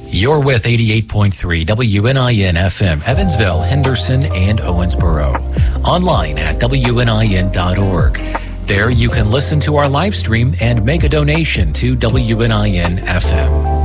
You're with 88.3 WNIN FM, Evansville, Henderson, and Owensboro. Online at WNIN.org. There you can listen to our live stream and make a donation to WNIN FM.